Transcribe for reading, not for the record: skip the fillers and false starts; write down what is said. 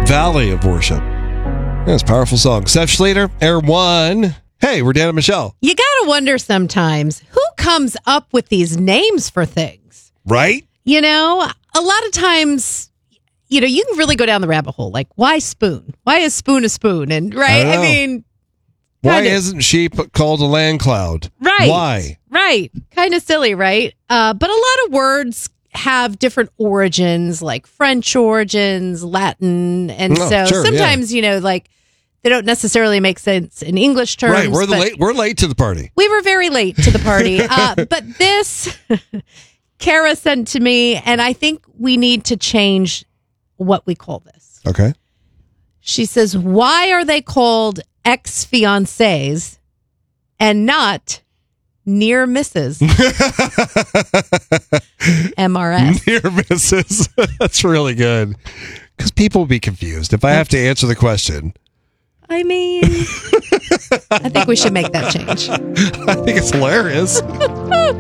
Valley of Worship. That's a powerful song. Seth Schleter, Air One. Hey, we're Dan and Michelle. You gotta wonder sometimes who comes up with these names for things. Right? You know, a lot of times, you know, you can really go down the rabbit hole. Like, why spoon? Why is spoon a spoon? And right, I mean, why isn't she called a land cloud? Right. Why? Right. Kind of silly, right? But a lot of words have different origins, like French origins, Latin, and sometimes you know, like they don't necessarily make sense in English terms. Right, we're late to the party. We were very late to the party. But this, Kara sent to me, and I think we need to change what we call this. Okay. She says, why are they called ex-fiancés and not near misses? MRS. Near misses. That's really good. Because people will be confused if I have to answer the question. I mean, I think we should make that change. I think it's hilarious.